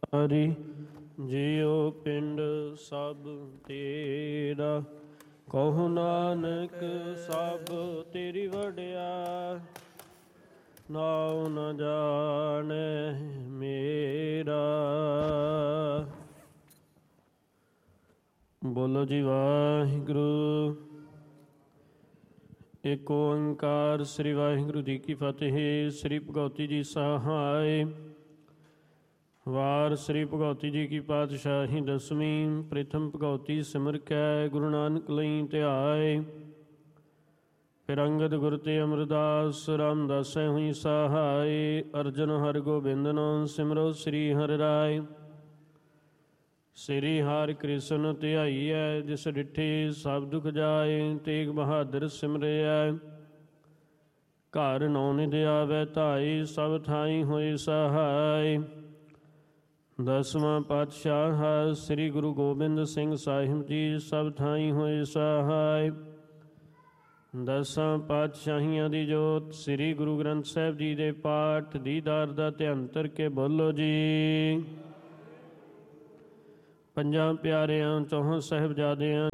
ਹਰੀ ਜਿਉ ਪਿੰਡ ਸਭ ਤੇਰਾ, ਕਹੋ ਨਾਨਕ ਸਭ ਤੇਰੀ ਵਡਿਆ, ਨਾਉ ਨ ਜਾਣੈ ਮੇਰਾ। ਬੋਲੋ ਜੀ ਵਾਹਿਗੁਰੂ। ਏਕ ਓੰਕਾਰ ਸ੍ਰੀ ਵਾਹਿਗੁਰੂ ਜੀ ਕੀ ਫਤਿਹ। ਸ੍ਰੀ ਭਗਉਤੀ ਜੀ ਸਹਾਇ। ਵਾਰ ਸ੍ਰੀ ਭਗਉਤੀ ਜੀ ਕੀ ਪਾਤਸ਼ਾਹੀ ਦਸਵੀਂ। ਪ੍ਰਥਮ ਭਗਉਤੀ ਸਿਮਰ ਕੈ ਗੁਰੂ ਨਾਨਕ ਲਈ ਧਿਆਏ। ਫਿਰ ਅੰਗਦ ਗੁਰ ਤੇ ਅਮਰਦਾਸ ਰਾਮਦਾਸੈ ਹੋਈ ਸਹਾਇ। ਅਰਜਨ ਹਰਿ ਗੋਬਿੰਦ ਨਾਮ ਸਿਮਰੋ ਸ੍ਰੀ ਹਰਿ ਰਾਇ। ਸ੍ਰੀ ਹਰਿ ਕ੍ਰਿਸ਼ਨ ਧਿਆਈਐ, ਜਿਸ ਡਿਠੇ ਸਭ ਦੁਖ ਜਾਏ। ਤੇਗ ਬਹਾਦਰ ਸਿਮਰਿਐ, ਘਰ ਨੌ ਨਿਧ ਆਵੈ ਧਾਈ। ਸਭ ਥਾਈ ਹੋਏ ਸਹਾਇ। ਦਸਵਾਂ ਪਾਤਸ਼ਾਹ ਸ੍ਰੀ ਗੁਰੂ ਗੋਬਿੰਦ ਸਿੰਘ ਸਾਹਿਬ ਜੀ, ਸਭ ਥਾਈ ਹੋਏ ਸਹਾਇ। ਦਸਾਂ ਪਾਤਸ਼ਾਹੀਆਂ ਦੀ ਜੋਤ ਸ੍ਰੀ ਗੁਰੂ ਗ੍ਰੰਥ ਸਾਹਿਬ ਜੀ ਦੇ ਪਾਠ ਦੀਦਾਰ ਦਾ ਧਿਆਨ ਧਰ ਕੇ ਬੋਲੋ ਜੀ। ਪੰਜਾਂ ਪਿਆਰਿਆਂ ਚੌਹਾਂ ਸਾਹਿਬਜ਼ਾਦਿਆਂ